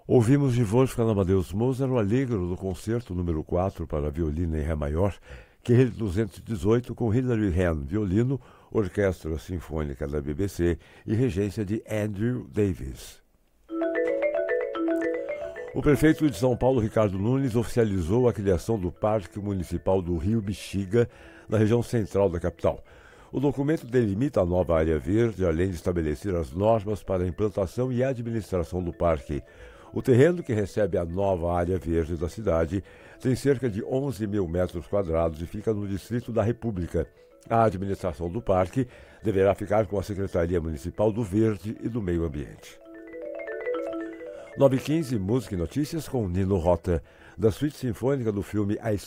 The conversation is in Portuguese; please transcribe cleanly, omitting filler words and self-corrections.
Ouvimos de Wolfgang Amadeus Mozart o Allegro do Concerto número 4 para violino em Ré maior, QR 218 com Hilary Hahn, violino, Orquestra Sinfônica da BBC e regência de Andrew Davis. O prefeito de São Paulo, Ricardo Nunes, oficializou a criação do Parque Municipal do Rio Bexiga, na região central da capital. O documento delimita a nova área verde, além de estabelecer as normas para a implantação e administração do parque. O terreno que recebe a nova área verde da cidade tem cerca de 11 mil metros quadrados e fica no Distrito da República. A administração do parque deverá ficar com a Secretaria Municipal do Verde e do Meio Ambiente. 9h15, Música e Notícias com Nino Rota, da suíte sinfônica do filme A